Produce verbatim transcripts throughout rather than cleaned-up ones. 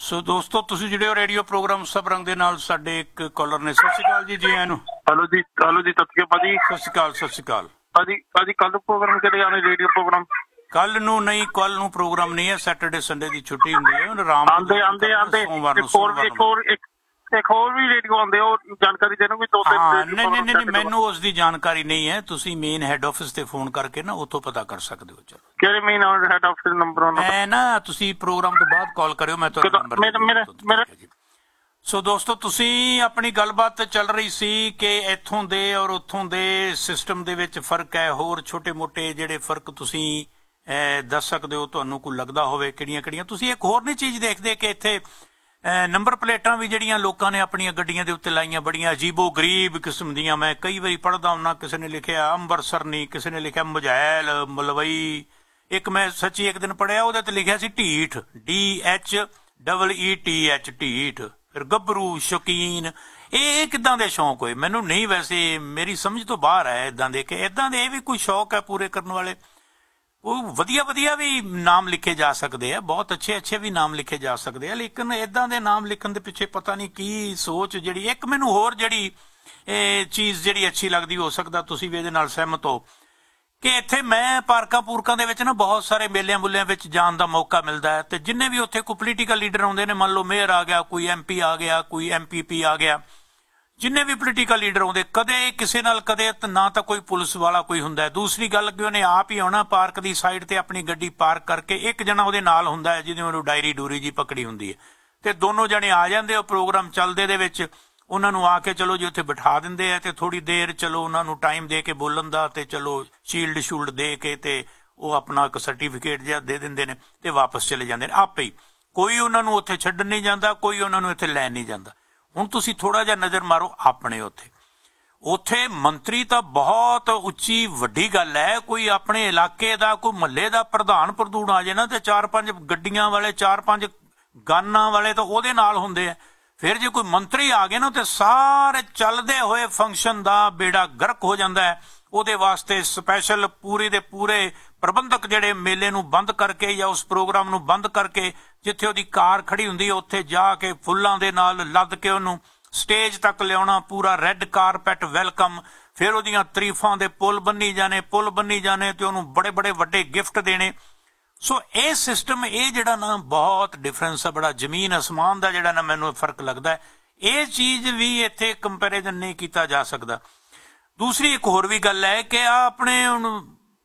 ਸੋ ਦੋਸਤੋ ਤੁਸੀਂ ਜਿਹੜੇ ਰੇਡੀਓ ਪ੍ਰੋਗਰਾਮ ਸਭ ਰੰਗ ਦੇ ਨਾਲ ਸਾਡੇ ਇੱਕ ਕਾਲਰ ਨੇ। ਸਤਿ ਸ਼੍ਰੀ ਅਕਾਲ ਜੀ। ਜੀ ਆਇਆਂ ਨੂੰ। ਹੈਲੋ ਜੀ ਹੈਲੋ ਜੀ ਸਤਿ ਸ਼੍ਰੀ ਅਕਾਲ ਭਾਜੀ। ਸਤਿ ਸ਼੍ਰੀ ਅਕਾਲ ਸਤਿ ਸ਼੍ਰੀ ਅਕਾਲ ਭਾਜੀ ਭਾਜੀ ਕੱਲ ਪ੍ਰੋਗਰਾਮ ਕਿਹੜੇ ਆਣੇ ਰੇਡੀਓ ਪ੍ਰੋਗਰਾਮ? ਕੱਲ ਨੂੰ ਨਹੀਂ, ਕੱਲ ਨੂੰ ਪ੍ਰੋਗਰਾਮ ਨਹੀਂ ਹੈ। ਸੈਟਰਡੇ ਸੰਡੇ ਦੀ ਛੁੱਟੀ ਹੁੰਦੀ ਹੈ। ਆਰਾਮ ਆਂਦੇ ਆਂਦੇ ਆਂਦੇ ਸੋਮਵਾਰ ਨੂੰ ਇੱਕ ਹੋਰ ਇੱਕ ਹੋਰ ਇੱਕ ਇੱਕ ਹੋਰ ਵੀ ਰੇਡੀਓ ਆਉਂਦੇ ਉਹ ਜਾਣਕਾਰੀ ਦੇਣੋ ਵੀ ਦੋ ਤਿੰਨ। ਹਾਂ ਨਹੀਂ ਨਹੀਂ ਨਹੀਂ ਮੈਨੂੰ ਉਸ ਦੀ ਜਾਣਕਾਰੀ ਨਹੀਂ ਹੈ। ਤੁਸੀਂ ਮੇਨ ਹੈੱਡ ਆਫਿਸ ਤੇ ਫੋਨ ਕਰਕੇ ਨਾ ਉੱਥੋਂ ਪਤਾ ਕਰ ਸਕਦੇ ਹੋ। ਚਲੋ ਕਿਹੜੇ ਮੇਨ ਹੈੱਡ ਆਫਿਸ ਨੰਬਰ ਉਹਨਾਂ ਦਾ? ਮੈਂ ਨਾ ਤੁਸੀਂ ਪ੍ਰੋਗਰਾਮ ਤੋਂ ਬਾਅਦ ਕਾਲ ਕਰਿਓ, ਮੈਂ ਤੁਹਾਨੂੰ ਨੰਬਰ ਮੇਰਾ ਮੇਰਾ ਸੋ ਦੋਸਤੋ ਤੁਸੀਂ ਆਪਣੀ ਗੱਲਬਾਤ ਚੱਲ ਰਹੀ ਸੀ ਕਿ ਇੱਥੋਂ ਦੇ ਔਰ ਉੱਥੋਂ ਦੇ ਸਿਸਟਮ ਦੇ ਵਿੱਚ ਫਰਕ ਹੈ। ਹੋਰ ਛੋਟੇ ਮੋਟੇ ਜਿਹੜੇ ਫਰਕ ਤੁਸੀਂ ਦੱਸ ਸਕਦੇ ਹੋ, ਤੁਹਾਨੂੰ ਕੋਈ ਲੱਗਦਾ ਹੋਵੇ ਕਿਹੜੀਆਂ ਕਿਹੜੀਆਂ? ਤੁਸੀਂ ਇੱਕ ਹੋਰ ਨਹੀਂ ਚੀਜ਼ ਦੇਖਦੇ ਕਿ ਇੱਥੇ ਨੰਬਰ ਪਲੇਟਾਂ ਵੀ ਜਿਹੜੀਆਂ ਲੋਕਾਂ ਨੇ ਆਪਣੀਆਂ ਗੱਡੀਆਂ ਦੇ ਉੱਤੇ ਲਾਈਆਂ ਬੜੀਆਂ ਅਜੀਬੋ ਗਰੀਬ ਕਿਸਮ ਦੀਆਂ। ਮੈਂ ਕਈ ਵਾਰੀ ਪੜ੍ਹਦਾ ਹੁੰਦਾ, ਕਿਸੇ ਨੇ ਲਿਖਿਆ ਅੰਬਰਸਰਨੀ, ਕਿਸੇ ਨੇ ਲਿਖਿਆ ਮਜੈਲ ਮਲਵਈ। ਇੱਕ ਮੈਂ ਸੱਚੀ ਇੱਕ ਦਿਨ ਪੜ੍ਹਿਆ ਉਹਦੇ ਤੇ ਲਿਖਿਆ ਸੀ ਢੀਠ, D H double E T H ਢੀਠ। ਫਿਰ ਗੱਭਰੂ, ਸ਼ੌਕੀਨ, ਇਹ ਕਿੱਦਾਂ ਦੇ ਸ਼ੌਂਕ ਹੋਏ? ਮੈਨੂੰ ਨਹੀਂ, ਵੈਸੇ ਮੇਰੀ ਸਮਝ ਤੋਂ ਬਾਹਰ ਹੈ ਇੱਦਾਂ ਦੇ ਕਿ ਇੱਦਾਂ ਦੇ ਇਹ ਵੀ ਕੋਈ ਸ਼ੌਕ ਹੈ ਪੂਰੇ ਕਰਨ ਵਾਲੇ। ਉਹ ਵਧੀਆ ਵਧੀਆ ਵੀ ਨਾਮ ਲਿਖੇ ਜਾ ਸਕਦੇ ਆ, ਬਹੁਤ ਅੱਛੇ ਅੱਛੇ ਵੀ ਨਾਮ ਲਿਖੇ ਜਾ ਸਕਦੇ ਆ, ਲੇਕਿਨ ਇੱਦਾਂ ਦੇ ਨਾਮ ਲਿਖਣ ਦੇ ਪਿੱਛੇ ਪਤਾ ਨਹੀਂ ਕੀ ਸੋਚ ਜਿਹੜੀ। ਇੱਕ ਮੈਨੂੰ ਹੋਰ ਜਿਹੜੀ ਇਹ ਚੀਜ਼ ਜਿਹੜੀ ਅੱਛੀ ਲੱਗਦੀ, ਹੋ ਸਕਦਾ ਤੁਸੀਂ ਵੀ ਇਹਦੇ ਨਾਲ ਸਹਿਮਤ ਹੋ, ਕਿ ਇੱਥੇ ਮੈਂ ਪਾਰਕਾਂ ਪੂਰਕਾਂ ਦੇ ਵਿੱਚ ਨਾ ਬਹੁਤ ਸਾਰੇ ਮੇਲਿਆਂ ਮੁੱਲਿਆਂ ਵਿੱਚ ਜਾਣ ਦਾ ਮੌਕਾ ਮਿਲਦਾ ਹੈ। ਤੇ ਜਿੰਨੇ ਵੀ ਉੱਥੇ ਕੋਈ ਪੋਲੀਟੀਕਲ ਲੀਡਰ ਆਉਂਦੇ ਨੇ, ਮੰਨ ਲਓ ਮੇਅਰ ਆ ਗਿਆ, ਕੋਈ ਐਮ ਪੀ ਆ ਗਿਆ, ਕੋਈ ਐਮ ਪੀ ਪੀ ਆ ਗਿਆ, ਜਿੰਨੇ ਵੀ ਪੋਲੀਟੀਕਲ ਲੀਡਰ ਆਉਂਦੇ, ਕਦੇ ਕਿਸੇ ਨਾਲ ਕਦੇ ਨਾ ਤਾਂ ਕੋਈ ਪੁਲਿਸ ਵਾਲਾ ਕੋਈ ਹੁੰਦਾ। ਦੂਸਰੀ ਗੱਲ ਕਿ ਉਹਨੇ ਆਪ ਹੀ ਆਉਣਾ ਪਾਰਕ ਦੀ ਸਾਈਡ ਤੇ ਆਪਣੀ ਗੱਡੀ ਪਾਰਕ ਕਰਕੇ, ਇੱਕ ਜਣਾ ਉਹਦੇ ਨਾਲ ਹੁੰਦਾ ਹੈ ਜਿਹਨੇ ਉਹਨੂੰ ਡਾਇਰੀ ਡੂਰੀ ਜੀ ਪਕੜੀ ਹੁੰਦੀ ਹੈ, ਤੇ ਦੋਨੋਂ ਜਣੇ ਆ ਜਾਂਦੇ। ਉਹ ਪ੍ਰੋਗਰਾਮ ਚੱਲਦੇ ਦੇ ਵਿੱਚ ਉਹਨਾਂ ਨੂੰ ਆ ਕੇ ਚਲੋ ਜੀ ਉੱਥੇ ਬਿਠਾ ਦਿੰਦੇ ਆ, ਤੇ ਥੋੜੀ ਦੇਰ ਚਲੋ ਉਹਨਾਂ ਨੂੰ ਟਾਈਮ ਦੇ ਕੇ ਬੋਲਣ ਦਾ, ਤੇ ਚਲੋ ਸ਼ੀਲਡ ਸ਼ੂਲਡ ਦੇ ਕੇ ਤੇ ਉਹ ਆਪਣਾ ਇੱਕ ਸਰਟੀਫਿਕੇਟ ਜਿਹਾ ਦੇ ਦਿੰਦੇ ਨੇ ਤੇ ਵਾਪਸ ਚਲੇ ਜਾਂਦੇ ਨੇ ਆਪੇ ਹੀ। ਕੋਈ ਉਹਨਾਂ ਨੂੰ ਉੱਥੇ ਛੱਡਣ ਨਹੀਂ ਜਾਂਦਾ, ਕੋਈ ਉਹਨਾਂ ਨੂੰ ਇੱਥੇ ਲੈਣ ਨਹੀਂ ਜਾਂਦਾ। ਹੁਣ ਤੁਸੀਂ ਥੋੜਾ ਜਿਹਾ ਨਜ਼ਰ ਮਾਰੋ ਆਪਣੇ ਉੱਥੇ, ਉੱਥੇ ਮੰਤਰੀ ਤਾਂ ਬਹੁਤ ਉੱਚੀ ਵੱਡੀ ਗੱਲ ਹੈ। ਕੋਈ ਆਪਣੇ ਇਲਾਕੇ ਦਾ ਕੋਈ ਮਹੱਲੇ ਦਾ ਪ੍ਰਧਾਨ ਪ੍ਰਧੂਨ ਆ ਜਾਏ ਨਾ, ਤੇ ਚਾਰ ਪੰਜ ਗੱਡੀਆਂ ਵਾਲੇ, ਚਾਰ ਪੰਜ ਗਾਨਾਂ ਵਾਲੇ ਤਾਂ ਉਹਦੇ ਨਾਲ ਹੁੰਦੇ ਆ। ਫਿਰ ਜੇ ਕੋਈ ਮੰਤਰੀ ਆ ਗਏ ਨਾ, ਤੇ ਸਾਰੇ ਚੱਲਦੇ ਹੋਏ ਫੰਕਸ਼ਨ ਦਾ ਬੇੜਾ ਗਰਕ ਹੋ ਜਾਂਦਾ ਹੈ। ਉਹਦੇ ਵਾਸਤੇ ਸਪੈਸ਼ਲ ਪੂਰੇ ਦੇ ਪੂਰੇ ਪ੍ਰਬੰਧਕ ਜਿਹੜੇ ਮੇਲੇ ਨੂੰ ਬੰਦ ਕਰਕੇ ਜਾਂ ਉਸ ਪ੍ਰੋਗਰਾਮ ਨੂੰ ਬੰਦ ਕਰਕੇ, ਜਿੱਥੇ ਉਹਦੀ ਕਾਰ ਖੜੀ ਹੁੰਦੀ ਹੈ ਉੱਥੇ ਜਾ ਕੇ ਫੁੱਲਾਂ ਦੇ ਨਾਲ ਲੱਦ ਕੇ ਉਹਨੂੰ ਸਟੇਜ ਤੱਕ ਲਿਆਉਣਾ, ਪੂਰਾ ਰੈੱਡ ਕਾਰਪੈਟ ਵੈਲਕਮ। ਫਿਰ ਉਹਦੀਆਂ ਤਾਰੀਫਾਂ ਦੇ ਪੁੱਲ ਬੰਨੀ ਜਾਣੇ, ਪੁੱਲ ਬੰਨੀ ਜਾਣੇ, ਤੇ ਉਹਨੂੰ ਬੜੇ ਬੜੇ ਵੱਡੇ ਗਿਫਟ ਦੇਣੇ। ਸੋ ਇਹ ਸਿਸਟਮ, ਇਹ ਜਿਹੜਾ ਨਾ ਬਹੁਤ ਡਿਫਰੈਂਸ ਹੈ, ਬੜਾ ਜ਼ਮੀਨ ਅਸਮਾਨ ਦਾ ਜਿਹੜਾ ਨਾ ਮੈਨੂੰ ਫਰਕ ਲੱਗਦਾ ਹੈ। ਇਹ ਚੀਜ਼ ਵੀ ਇੱਥੇ ਕੰਪੈਰੀਜ਼ਨ ਨਹੀਂ ਕੀਤਾ ਜਾ ਸਕਦਾ। ਦੂਸਰੀ ਇੱਕ ਹੋਰ ਵੀ ਗੱਲ ਹੈ ਕਿ ਆ ਆਪਣੇ ਹੁਣ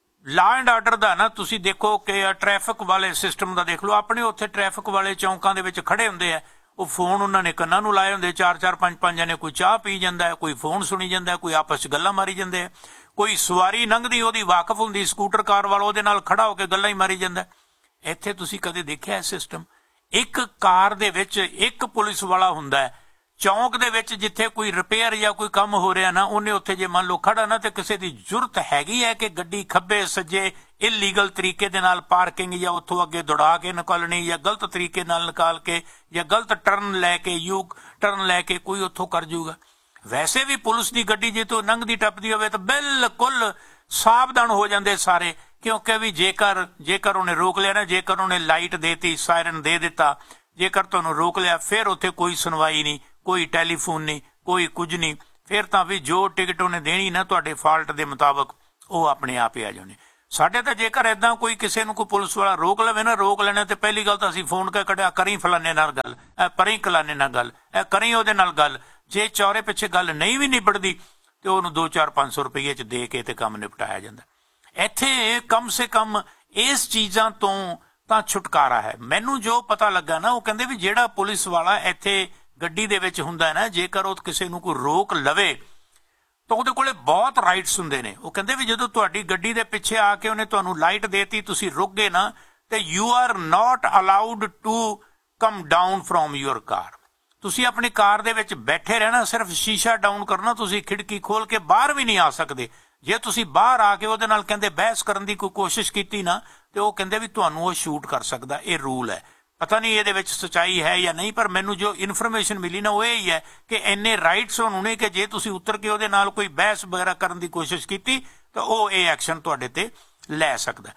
ਲਾ ਐਂਡ ਆਰਡਰ ਦਾ ਨਾ ਤੁਸੀਂ ਦੇਖੋ ਕਿ ਟ੍ਰੈਫਿਕ ਵਾਲੇ ਸਿਸਟਮ ਦਾ ਦੇਖ ਲਓ। ਆਪਣੇ ਉੱਥੇ ਟ੍ਰੈਫਿਕ ਵਾਲੇ ਚੌਂਕਾਂ ਦੇ ਵਿੱਚ ਖੜੇ ਹੁੰਦੇ ਆ, ਉਹ ਫੋਨ ਉਹਨਾਂ ਨੇ ਕੰਨਾਂ ਨੂੰ ਲਾਏ ਹੁੰਦੇ, ਚਾਰ ਚਾਰ ਪੰਜ ਪੰਜ ਜਣੇ, ਕੋਈ ਚਾਹ ਪੀ ਜਾਂਦਾ ਹੈ, ਕੋਈ ਫੋਨ ਸੁਣੀ ਜਾਂਦਾ, ਕੋਈ ਆਪਸ 'ਚ ਗੱਲਾਂ ਮਾਰੀ ਜਾਂਦੇ ਆ, ਕੋਈ ਸਵਾਰੀ ਲੰਘਦੀ ਉਹਦੀ ਵਾਕਫ ਹੁੰਦੀ ਸਕੂਟਰ ਕਾਰ ਵਾਲਾ, ਉਹਦੇ ਨਾਲ ਖੜਾ ਹੋ ਕੇ ਗੱਲਾਂ ਹੀ ਮਾਰੀ ਜਾਂਦਾ। ਇੱਥੇ ਤੁਸੀਂ ਕਦੇ ਦੇਖਿਆ ਇਹ ਸਿਸਟਮ? ਇੱਕ ਕਾਰ ਦੇ ਵਿੱਚ ਇੱਕ ਪੁਲਿਸ ਵਾਲਾ ਹੁੰਦਾ ਹੈ। ਚੌਂਕ ਦੇ ਵਿੱਚ ਜਿੱਥੇ ਕੋਈ ਰਿਪੇਅਰ ਜਾਂ ਕੋਈ ਕੰਮ ਹੋ ਰਿਹਾ ਨਾ, ਉਹਨੇ ਉੱਥੇ ਜੇ ਮੰਨ ਲਓ ਖੜਾ ਨਾ, ਤੇ ਕਿਸੇ ਦੀ ਜ਼ਰੂਰਤ ਹੈਗੀ ਹੈ ਕਿ ਗੱਡੀ ਖੱਬੇ ਸੱਜੇ ਇਲੀਗਲ ਤਰੀਕੇ ਦੇ ਨਾਲ ਪਾਰਕਿੰਗ ਜਾਂ ਉੱਥੋਂ ਅੱਗੇ ਦੌੜਾ ਕੇ ਨਿਕਾਲਣੀ, ਜਾਂ ਗਲਤ ਤਰੀਕੇ ਨਾਲ ਨਿਕਾਲ ਕੇ, ਜਾਂ ਗਲਤ ਟਰਨ ਲੈ ਕੇ, ਯੂ ਟਰਨ ਲੈ ਕੇ ਕੋਈ ਉੱਥੋਂ ਕਰ ਜੂਗਾ। ਵੈਸੇ ਵੀ ਪੁਲਿਸ ਦੀ ਗੱਡੀ ਜੇ ਤੋਂ ਲੰਘਦੀ ਟੱਪਦੀ ਹੋਵੇ ਤਾਂ ਬਿਲਕੁਲ ਸਾਵਧਾਨ ਹੋ ਜਾਂਦੇ ਸਾਰੇ, ਕਿਉਂਕਿ ਵੀ ਜੇਕਰ ਜੇਕਰ ਉਹਨੇ ਰੋਕ ਲਿਆ ਨਾ, ਜੇਕਰ ਉਹਨੇ ਲਾਈਟ ਦੇਤੀ, ਸਾਇਰਨ ਦੇ ਦਿੱਤਾ, ਜੇਕਰ ਤੁਹਾਨੂੰ ਰੋਕ ਲਿਆ, ਫਿਰ ਉੱਥੇ ਕੋਈ ਸੁਣਵਾਈ ਨਹੀਂ, ਕੋਈ ਟੈਲੀਫੋਨ ਨਹੀਂ, ਕੋਈ ਕੁਝ ਨਹੀਂ। ਫਿਰ ਤਾਂ ਵੀ ਜੋ ਟਿਕਟ ਉਹਨੇ ਦੇਣੀ ਨਾ ਤੁਹਾਡੇ ਫਾਲਟ ਦੇ ਮੁਤਾਬਕ, ਉਹ ਆਪਣੇ ਆਪ ਹੀ ਆ ਜਾਣੇ। ਸਾਡੇ ਤਾਂ ਜੇਕਰ ਏਦਾਂ ਕੋਈ ਕਿਸੇ ਨੂੰ ਕੋਈ ਪੁਲਿਸ ਵਾਲਾ ਰੋਕ ਲਵੇ ਨਾ, ਰੋਕ ਲੈਣਾ, ਤੇ ਪਹਿਲੀ ਗੱਲ ਤਾਂ ਅਸੀਂ ਫੋਨ ਕੇ ਕੱਢਿਆ, ਕਰੀ ਫਲਾਣੇ ਨਾਲ ਗੱਲ, ਇਹ ਪਰੀ ਕਲਾਣੇ ਨਾਲ ਗੱਲ, ਇਹ ਕਰੀ ਉਹਦੇ ਨਾਲ ਗੱਲ। ਜੇ ਚੌਰੇ ਪਿੱਛੇ ਗੱਲ ਨਹੀਂ ਵੀ ਨਿਬੜਦੀ ਤੇ ਉਹਨੂੰ ਦੋ ਚਾਰ ਪੰਜ ਸੌ ਰੁਪਈਏ 'ਚ ਦੇ ਕੇ ਤੇ ਕੰਮ ਨਿਪਟਾਇਆ ਜਾਂਦਾ। ਇੱਥੇ ਕਮ ਸੇ ਕਮ ਇਸ ਚੀਜ਼ਾਂ ਤੋਂ ਤਾਂ ਛੁਟਕਾਰਾ ਹੈ। ਮੈਨੂੰ ਜੋ ਪਤਾ ਲੱਗਾ ਨਾ, ਉਹ ਕਹਿੰਦੇ ਵੀ ਜਿਹੜਾ ਪੁਲਿਸ ਵਾਲਾ ਇੱਥੇ ਗੱਡੀ ਦੇ ਵਿੱਚ ਹੁੰਦਾ ਨਾ, ਜੇਕਰ ਉਹ ਕਿਸੇ ਨੂੰ ਕੋਈ ਰੋਕ ਲਵੇ ਤਾਂ ਉਹਦੇ ਕੋਲੇ ਬਹੁਤ ਰਾਈਟਸ ਹੁੰਦੇ ਨੇ। ਉਹ ਕਹਿੰਦੇ ਵੀ ਜਦੋਂ ਤੁਹਾਡੀ ਗੱਡੀ ਦੇ ਪਿੱਛੇ ਆ ਕੇ ਉਹਨੇ ਤੁਹਾਨੂੰ ਲਾਈਟ ਦੇਤੀ, ਤੁਸੀਂ ਰੁਕ ਗਏ ਨਾ, ਤੇ you are not allowed to come down from your ਕਾਰ। ਤੁਸੀਂ ਆਪਣੀ ਕਾਰ ਦੇ ਵਿੱਚ ਬੈਠੇ ਰਹਿਣਾ, ਸਿਰਫ ਸ਼ੀਸ਼ਾ ਡਾਊਨ ਕਰਨਾ, ਤੁਸੀਂ ਖਿੜਕੀ ਖੋਲ ਕੇ ਬਾਹਰ ਵੀ ਨਹੀਂ ਆ ਸਕਦੇ। ਜੇ ਤੁਸੀਂ ਬਾਹਰ ਆ ਕੇ ਉਹਦੇ ਨਾਲ ਕਹਿੰਦੇ ਬਹਿਸ ਕਰਨ ਦੀ ਕੋਈ ਕੋਸ਼ਿਸ਼ ਕੀਤੀ ਨਾ, ਤੇ ਉਹ ਕਹਿੰਦੇ ਵੀ ਤੁਹਾਨੂੰ ਉਹ ਸ਼ੂਟ ਕਰ ਸਕਦਾ। ਇਹ ਰੂਲ ਹੈ। ਪਤਾ ਨਹੀਂ ਇਹਦੇ ਵਿੱਚ ਸੱਚਾਈ ਹੈ ਜਾਂ ਨਹੀਂ, ਪਰ ਮੈਨੂੰ ਜੋ ਇਨਫੋਰਮੇਸ਼ਨ ਮਿਲੀ ਨਾ, ਉਹ ਇਹ ਹੀ ਹੈ ਕਿ ਇੰਨੇ ਰਾਈਟਸ ਹੋਣ ਨੇ ਕਿ ਜੇ ਤੁਸੀਂ ਉਤਰ ਕੇ ਉਹਦੇ ਨਾਲ ਕੋਈ ਬਹਿਸ ਵਗੈਰਾ ਕਰਨ ਦੀ ਕੋਸ਼ਿਸ਼ ਕੀਤੀ ਤਾਂ ਉਹ ਇਹ ਐਕਸ਼ਨ ਤੁਹਾਡੇ ਤੇ ਲੈ ਸਕਦਾ।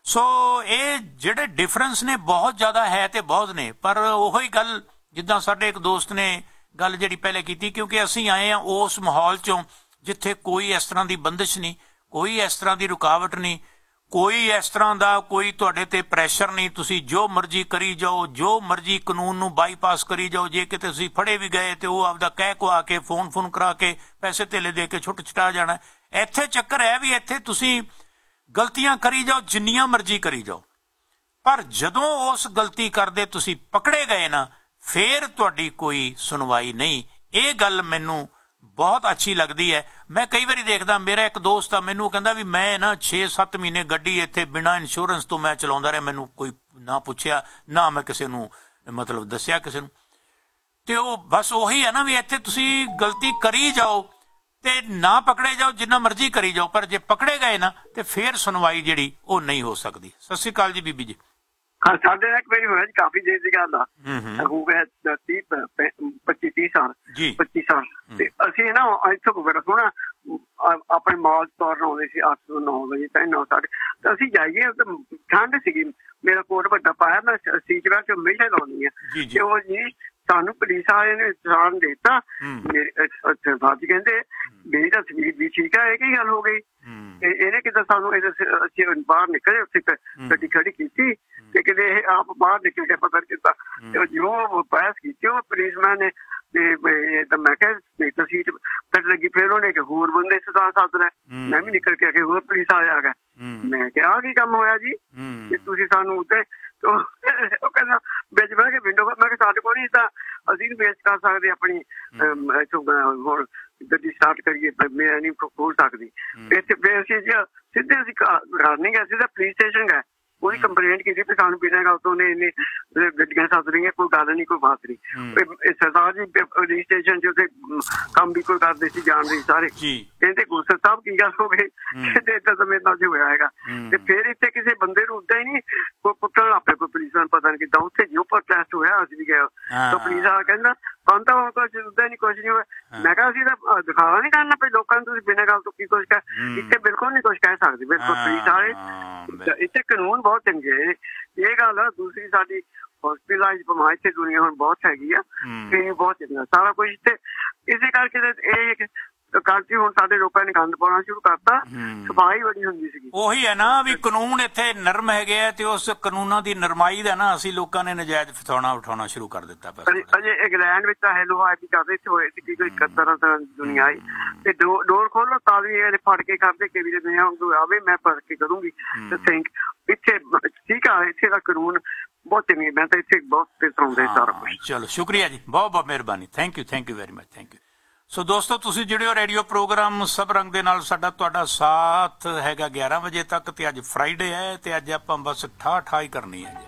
ਸੋ ਇਹ ਜਿਹੜੇ ਡਿਫਰੈਂਸ ਨੇ ਬਹੁਤ ਜ਼ਿਆਦਾ ਹੈ ਤੇ ਬਹੁਤ ਨੇ, ਪਰ ਉਹੀ ਗੱਲ ਜਿੱਦਾਂ ਸਾਡੇ ਇੱਕ ਦੋਸਤ ਨੇ ਗੱਲ ਜਿਹੜੀ ਪਹਿਲੇ ਕੀਤੀ, ਕਿਉਂਕਿ ਅਸੀਂ ਆਏ ਆ ਉਸ ਮਾਹੌਲ ਚੋਂ ਜਿੱਥੇ ਕੋਈ ਇਸ ਤਰ੍ਹਾਂ ਦੀ ਬੰਦਿਸ਼ ਨਹੀਂ, ਕੋਈ ਇਸ ਤਰ੍ਹਾਂ ਦੀ ਰੁਕਾਵਟ ਨਹੀਂ, ਕੋਈ ਇਸ ਤਰ੍ਹਾਂ ਦਾ ਕੋਈ ਤੁਹਾਡੇ ਤੇ ਪ੍ਰੈਸ਼ਰ ਨਹੀਂ, ਤੁਸੀਂ ਜੋ ਮਰਜ਼ੀ ਕਰੀ ਜਾਓ, ਜੋ ਮਰਜ਼ੀ ਕਾਨੂੰਨ ਨੂੰ ਬਾਈਪਾਸ ਕਰੀ ਜਾਓ। ਜੇ ਕਿਤੇ ਤੁਸੀਂ ਫੜੇ ਵੀ ਗਏ ਤੇ ਉਹ ਆਪਦਾ ਕਹਿ ਕੁਆ ਕੇ ਫੋਨ ਫੋਨ ਕਰਾ ਕੇ ਪੈਸੇ ਧੇਲੇ ਦੇ ਕੇ ਛੁੱਟ ਛੁਟਾ ਜਾਣਾ। ਇੱਥੇ ਚੱਕਰ ਹੈ ਵੀ ਇੱਥੇ ਤੁਸੀਂ ਗਲਤੀਆਂ ਕਰੀ ਜਾਓ, ਜਿੰਨੀਆਂ ਮਰਜ਼ੀ ਕਰੀ ਜਾਓ, ਪਰ ਜਦੋਂ ਉਸ ਗਲਤੀ ਕਰਦੇ ਤੁਸੀਂ ਪਕੜੇ ਗਏ ਨਾ, ਫੇਰ ਤੁਹਾਡੀ ਕੋਈ ਸੁਣਵਾਈ ਨਹੀਂ। ਇਹ ਗੱਲ ਮੈਨੂੰ ਬਹੁਤ ਅੱਛੀ ਲੱਗਦੀ ਹੈ। ਮੈਂ ਕਈ ਵਾਰੀ ਦੇਖਦਾ, ਮੇਰਾ ਇੱਕ ਦੋਸਤ ਆ, ਮੈਨੂੰ ਕਹਿੰਦਾ ਵੀ ਮੈਂ ਨਾ ਛੇ ਸੱਤ ਮਹੀਨੇ ਗੱਡੀ ਇੱਥੇ ਬਿਨਾਂ ਇੰਸ਼ੋਰੈਂਸ ਤੋਂ ਮੈਂ ਚਲਾਉਂਦਾ ਰਿਹਾ, ਮੈਨੂੰ ਕੋਈ ਨਾ ਪੁੱਛਿਆ, ਨਾ ਮੈਂ ਕਿਸੇ ਨੂੰ ਮਤਲਬ ਦੱਸਿਆ ਕਿਸੇ ਨੂੰ। ਤੇ ਉਹ ਬਸ ਉਹੀ ਹੈ ਨਾ ਵੀ ਇੱਥੇ ਤੁਸੀਂ ਗਲਤੀ ਕਰੀ ਜਾਓ ਤੇ ਨਾ ਪਕੜੇ ਜਾਓ, ਜਿੰਨਾ ਮਰਜ਼ੀ ਕਰੀ ਜਾਓ, ਪਰ ਜੇ ਪਕੜੇ ਗਏ ਨਾ ਤੇ ਫੇਰ ਸੁਣਵਾਈ ਜਿਹੜੀ ਉਹ ਨਹੀਂ ਹੋ ਸਕਦੀ। ਸਤਿ ਸ਼੍ਰੀ ਅਕਾਲ ਜੀ ਬੀਬੀ ਜੀ। ਹਾਂ, ਸਾਡੇ ਨਾਲ ਇੱਕ ਵਾਰੀ ਹੋਇਆ ਜੀ, ਕਾਫੀ ਦੇਰ ਦੀ ਗੱਲ ਆ, ਹੋ ਗਿਆ ਤੀਹ ਪੱਚੀ ਤੀਹ ਸਾਲ ਪੱਚੀ ਸਾਲ ਤੇ ਅਸੀਂ ਨਾ ਇੱਥੋਂ ਬੜਾ ਸੋਹਣਾ ਆਪਣੇ ਮਾਲ ਤੋਰਨ ਆਉਂਦੇ ਸੀ ਅੱਠ ਤੋਂ ਨੌ ਵਜੇ ਤਾਈਂ ਨੌ ਸਾਢੇ, ਤੇ ਅਸੀਂ ਜਾਈਏ ਤੇ ਠੰਡ ਸੀਗੀ, ਮੇਰਾ ਕੋਟ ਵੱਡਾ ਪਾਇਆ, ਮੈਂ ਸੀਟ ਬੈਲਟ ਹਮੇਸ਼ਾ ਲਾਉਣੀ ਆ, ਤੇ ਉਹ ਜੀ ਸਾਨੂੰ ਪੁਲਿਸ ਵਾਲੇ ਨੇ ਇਤਰਾਨ ਦੇਤਾ, ਮੇਰੇ ਬਾਅਦ ਕਹਿੰਦੇ ਮੇਰੀ ਤਾਂ ਤਸਵੀਰ ਵੀ ਠੀਕ ਆ, ਇਹ ਕੀ ਗੱਲ ਹੋ ਗਈ, ਇਹਨੇ ਕਿੱਦਾਂ ਸਾਨੂੰ ਅਸੀਂ ਬਾਹਰ ਨਿਕਲੇ, ਉੱਥੇ ਗੱਡੀ ਖੜੀ ਕੀਤੀ ਤੇ ਕਿਤੇ ਇਹ ਆਪ ਬਾਹਰ ਨਿਕਲ ਕੇ ਪਤਾ ਕੀਤਾ, ਤੇ ਜੋ ਬਹਿਸ ਕੀਤੀ ਉਹ ਪੁਲਿਸਮੈਨ ਨੇ, ਤੇ ਤਾਂ ਮੈਂ ਕਿਹਾ ਸੀਟ ਕੱਟ ਲੱਗੀ, ਫਿਰ ਉਹਨੇ ਕਿ ਹੋਰ ਬੰਦੇ ਸਦਾ ਸੱਦ ਲੈ, ਮੈਂ ਵੀ ਨਿਕਲ ਕੇ ਹੋਰ ਪੁਲਿਸ ਵਾਲੇ ਆ ਗਏ, ਮੈਂ ਕਿਹਾ ਆਹ ਕੀ ਕੰਮ ਹੋਇਆ ਜੀ, ਤੇ ਤੁਸੀਂ ਸਾਨੂੰ ਉੱਤੇ ਉਹ ਕਹਿੰਦਾ ਵਿੱਚ ਬਹਿ ਕੇ ਵਿੰਡੋ, ਮੈਂ ਕਿਹਾ ਸਾਡੇ ਕੋਲ ਨਹੀਂ ਤਾਂ ਅਸੀਂ ਵੀ ਵੇਸਟ ਕਰ ਸਕਦੇ ਆਪਣੀ ਇੱਥੋਂ ਹੁਣ ਗੱਡੀ ਸਟਾਰਟ ਕਰੀਏ, ਮੈਂ ਨਹੀਂ ਖੋਲ ਸਕਦੀ ਇੱਥੇ। ਫਿਰ ਅਸੀਂ ਸਿੱਧੇ ਅਸੀਂ ਘਰ ਨਹੀਂ ਗਏ, ਸਿੱਧਾ ਪੁਲਿਸ ਸਟੇਸ਼ਨ ਗਏ, ਉਹਦੀ ਕੰਪਲੇਂਟ ਕੀਤੀ ਤੇ ਸਾਨੂੰ ਬਿਨਾਂ ਗੱਲ ਤੋਂ ਨੇ ਇੰਨੇ ਗੱਡੀਆਂ ਸੱਦ ਰਹੀਆਂ, ਕੋਈ ਗੱਲ ਨਹੀਂ ਕੋਈ ਬਾਤ ਨਹੀਂ। ਸਰਦਾਰ ਜੀ ਰਜਿਸਟ੍ਰੇਸ਼ਨ ਚ ਉੱਥੇ ਕੰਮ ਵੀ ਕੋਈ ਕਰਦੇ ਸੀ, ਜਾਣਦੇ ਸਾਰੇ, ਕਹਿੰਦੇ ਗੁਰਸਰ ਸਾਹਿਬ ਕੀ ਗੱਲ ਹੋ ਗਈ, ਕਹਿੰਦੇ ਏਦਾਂ ਤਾਂ ਮੇਰੇ ਨਾਲ ਹੋਇਆ ਹੈਗਾ। ਤੇ ਫਿਰ ਇੱਥੇ ਕਿਸੇ ਬੰਦੇ ਨੂੰ ਉੱਦਾਂ ਹੀ ਨਹੀਂ ਕੋਈ ਪੁੱਛਣ ਲੱਗ ਪਿਆ, ਕੋਈ ਪੁਲਿਸ ਨੂੰ ਪਤਾ ਨਹੀਂ ਕਿੱਦਾਂ, ਉੱਥੇ ਜੋ ਪ੍ਰੋਟੈਸਟ ਹੋਇਆ ਅਸੀਂ ਵੀ ਗਏ, ਤਾਂ ਪੁਲਿਸ ਵਾਲਾ ਕਹਿੰਦਾ ਸਾਨੂੰ ਤਾਂ ਹੁਣ ਕੁਛ ਉੱਦਾਂ ਨਹੀਂ ਕੁਛ ਨਹੀਂ ਹੋਇਆ। ਮੈਂ ਕਿਹਾ ਅਸੀਂ ਤਾਂ ਦਿਖਾਵਾ ਨਹੀਂ ਕਰਨਾ ਪਈ ਲੋਕਾਂ ਨੂੰ, ਤੁਸੀਂ ਬਿਨਾਂ ਗੱਲ ਤੋਂ ਕੀ ਕੁਛ ਕਹਿ, ਇੱਥੇ ਬਿਲਕੁਲ ਨਹੀਂ ਕੁਛ ਕਹਿ ਸਕਦੇ, ਬਿਲਕੁਲ ਪੁਲਿਸ ਵਾਲੇ ਇੱਥੇ ਕਾਨੂੰਨ ਬਹੁਤ ਚੰਗੇ, ਇਹ ਗੱਲ ਆ। ਦੂਸਰੀ ਸਾਡੀ ਹਸਪੀਟਲਾਈਜ਼ ਬਿਮਾਰੀ ਇੱਥੇ ਦੁਨੀਆ ਹੁਣ ਬਹੁਤ ਹੈਗੀ ਆ, ਇਹ ਬਹੁਤ ਚੰਗਾ ਸਾਰਾ ਕੁਛ ਇੱਥੇ, ਇਸੇ ਕਰਕੇ ਇਹ ਕਰਕੇ ਹੁਣ ਸਾਡੇ ਲੋਕਾਂ ਨੇ ਗੰਦ ਪਾਉਣਾ ਸ਼ੁਰੂ ਕਰਤਾ, ਸਫਾਈ ਬੜੀ ਹੁੰਦੀ ਸੀਗੀ। ਉਹੀ ਹੈ ਨਾ ਵੀ ਕਾਨੂੰਨ ਇੱਥੇ ਨਰਮ ਹੈਗੇ ਆ, ਤੇ ਉਸ ਕਾਨੂੰਨਾਂ ਦੀ ਨਰਮਾਈ ਦਾ ਨਾ ਅਸੀਂ ਲੋਕਾਂ ਨੇ ਨਜਾਇਜ਼ ਫਸਾਉਣਾ ਉਠਾਉਣਾ ਸ਼ੁਰੂ ਕਰ ਦਿੱਤਾ। ਅਜੇ ਇੰਗਲੈਂਡ ਵਿੱਚ ਤਾਂ ਹੈਲੋ ਹਾਈ ਕਰਦੇ ਇੱਥੇ ਹੋਏ ਸੀ, ਕੋਈ ਤਰ੍ਹਾਂ ਤਰ੍ਹਾਂ ਦੀ ਦੁਨੀਆ ਆਈ, ਤੇ ਡੋਰ ਖੋਲੋ ਤਾਂ ਵੀ ਇਹ ਫੜ ਕੇ ਕਰਦੇ ਕਿ ਵੀਰੇ ਦੁਨੀਆ ਆਵੇ, ਮੈਂ ਫੜ ਕੇ ਕਰੂੰਗੀ। ਤੇ ਥਿੰਕ ਇੱਥੇ ਠੀਕ ਆ, ਇੱਥੇ ਦਾ ਕਾਨੂੰਨ ਬਹੁਤ ਚੰਗੀ, ਮੈਂ ਤਾਂ ਇੱਥੇ ਬਹੁਤ ਪਸੰਦ ਸਾਰਾ ਕੁਝ। ਚਲੋ ਸ਼ੁਕਰੀਆ ਜੀ, ਬਹੁਤ ਬਹੁਤ ਮਿਹਰਬਾਨੀ, thank you thank you very much, thank you. ਸੋ ਦੋਸਤੋ, ਤੁਸੀਂ ਜਿਹੜੇ ਹੋ ਰੇਡੀਓ ਪ੍ਰੋਗਰਾਮ ਸਭ ਰੰਗ ਦੇ ਨਾਲ, ਸਾਡਾ ਤੁਹਾਡਾ ਸਾਥ ਹੈਗਾ ਗਿਆਰਾਂ ਵਜੇ ਤੱਕ, ਤੇ ਅੱਜ ਫਰਾਈਡੇ ਹੈ ਤੇ ਅੱਜ ਆਪਾਂ ਬਸ ਠਾ ਠਾ ਹੀ ਕਰਨੀ ਹੈ ਜੀ।